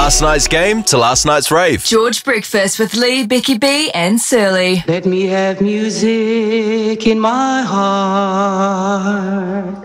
last night's game to last night's rave. George Breakfast with Lee, Becky B and Surly. Let me have music in my heart.